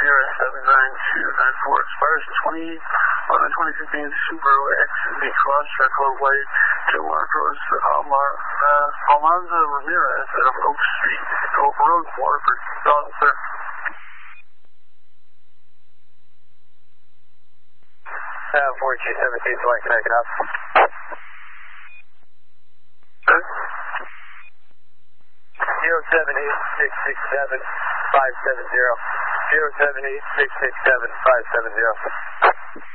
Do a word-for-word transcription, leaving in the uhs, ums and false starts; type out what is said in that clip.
Ramirez, seven nine two nine four, expires twenty eleven twenty fifteen Subaru X V Cross Checo White to Marcos Almar, uh, Almanza Ramirez at Oak Street, Oak Road, Waterford. Dog, sir. Uh, four two seventeen, so I can make it up. Sir? zero seven eight six six seven five seven zero. zero seven eight six six seven five seven zero.